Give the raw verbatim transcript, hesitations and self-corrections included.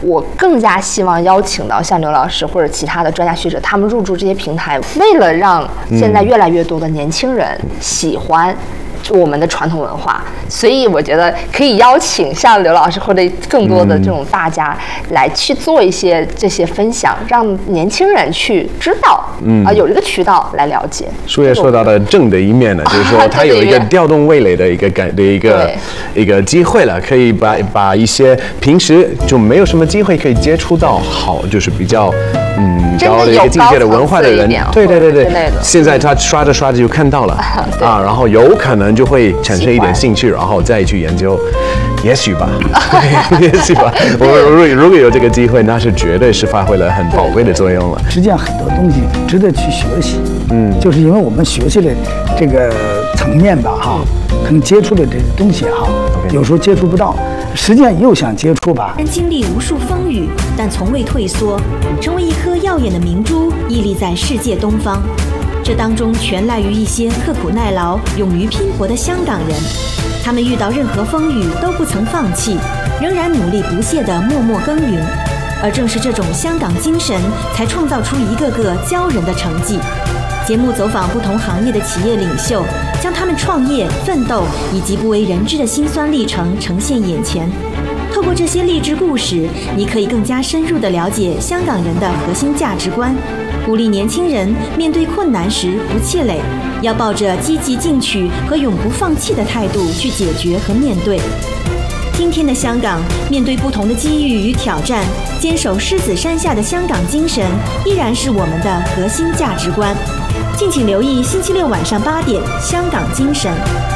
我更加希望邀请到像刘老师或者其他的专家学者，他们入驻这些平台，为了让现在越来越多的年轻人喜欢我们的传统文化，所以我觉得可以邀请像刘老师或者更多的这种大家来去做一些这些分享，让年轻人去知道，嗯啊、呃，有这个渠道来了解。 书也说到的正的一面呢，就是说它有一个调动味蕾的一个感的一个一个机会了，可以把把一些平时就没有什么机会可以接触到好，就是比较嗯高的一个境界的文化的人，对对对对，现在他刷着刷着就看到了啊，然后有可能就会产生一点兴趣，然后再去研究，也许吧，也许吧。我如果如果有这个机会，那是绝对是发挥了很宝贵的作用了。 实际上很多东西值得去学习，嗯，就是因为我们学习的这个层面吧，哈，可能接触的这个东西哈，有时候接触不到，实际上又想接触吧。 经历无数风雨，但从未退缩，成为一颗耀眼的明珠，屹立在世界东方。这当中全赖于一些刻苦耐劳、勇于拼搏的香港人，他们遇到任何风雨都不曾放弃，仍然努力不懈地默默耕耘。而正是这种香港精神，才创造出一个个骄人的成绩。节目走访不同行业的企业领袖，将他们创业、奋斗以及不为人知的辛酸历程呈现眼前。透过这些励志故事，你可以更加深入地了解香港人的核心价值观，鼓励年轻人面对困难时不气馁，要抱着积极进取和永不放弃的态度去解决和面对。今天的香港，面对不同的机遇与挑战，坚守狮子山下的香港精神依然是我们的核心价值观。敬请留意星期六晚上八点《香港精神》。